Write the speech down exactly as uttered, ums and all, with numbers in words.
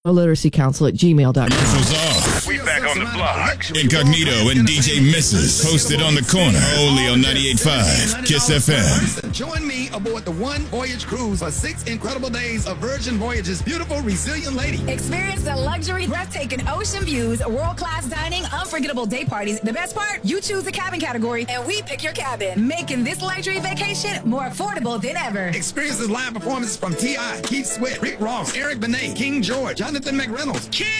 literacy council at gmail dot com. Commercials off. We back on the block. Incognito and D J Missus hosted on the corner. Only on ninety-eight point five Kiss F M. Join me aboard the One Voyage Cruise for six incredible days of Virgin Voyage's beautiful, resilient lady. Experience the luxury, breathtaking ocean views, world-class dining, unforgettable day parties. The best part? You choose the cabin category, and we pick your cabin, making this luxury vacation more affordable than ever. Experience live performances from T I, Keith Sweat, Rick Ross, Eric Benet, King George, Jonathan McReynolds, Kid